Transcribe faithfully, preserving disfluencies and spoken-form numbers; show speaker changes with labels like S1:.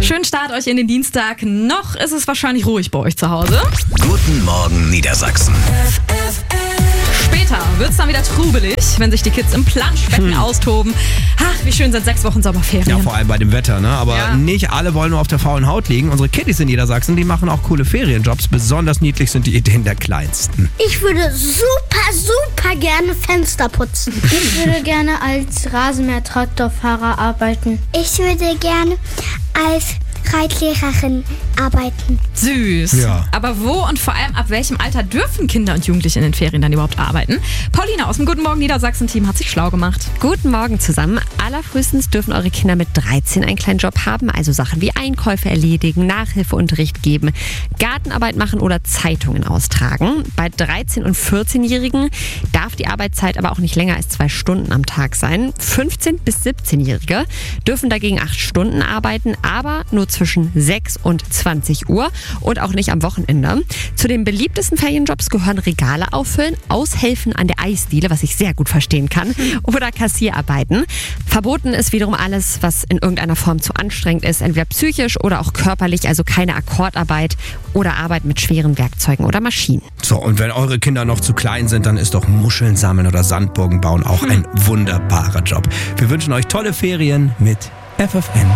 S1: Schönen Start euch in den Dienstag. Noch ist es wahrscheinlich ruhig bei euch zu Hause.
S2: Guten Morgen Niedersachsen.
S1: Später wird es dann wieder trubelig, wenn sich die Kids im Planschbecken hm. austoben. Ach, wie schön sind sechs Wochen Sommerferien.
S3: Ja, vor allem bei dem Wetter, ne? Aber
S1: ja.
S3: nicht alle wollen nur auf der faulen Haut liegen. Unsere Kiddies in Niedersachsen, die machen auch coole Ferienjobs. Besonders niedlich sind die Ideen der Kleinsten.
S4: Ich würde super, super gerne Fenster putzen.
S5: Ich würde gerne als Rasenmäher-Traktorfahrer arbeiten.
S4: Ich würde gerne als Reitlehrerin arbeiten.
S1: Süß.
S3: Ja.
S1: Aber wo und vor allem ab welchem Alter dürfen Kinder und Jugendliche in den Ferien dann überhaupt arbeiten? Paulina aus dem Guten Morgen Niedersachsen-Team hat sich schlau gemacht.
S6: Guten Morgen zusammen. Allerfrühestens dürfen eure Kinder mit dreizehn einen kleinen Job haben, also Sachen wie Einkäufe erledigen, Nachhilfeunterricht geben, Gartenarbeit machen oder Zeitungen austragen. Bei dreizehn- und vierzehnjährigen darf die Arbeitszeit aber auch nicht länger als zwei Stunden am Tag sein. fünfzehn- bis siebzehnjährige dürfen dagegen acht Stunden arbeiten, aber nur zwischen sechs und zwanzig Uhr und auch nicht am Wochenende. Zu den beliebtesten Ferienjobs gehören Regale auffüllen, Aushelfen an der Eisdiele, was ich sehr gut verstehen kann, oder Kassierarbeiten. Verboten ist wiederum alles, was in irgendeiner Form zu anstrengend ist, entweder psychisch oder auch körperlich, also keine Akkordarbeit oder Arbeit mit schweren Werkzeugen oder Maschinen.
S3: So, und wenn eure Kinder noch zu klein sind, dann ist doch Muscheln sammeln oder Sandburgen bauen auch ein wunderbarer Job. Wir wünschen euch tolle Ferien mit F F N.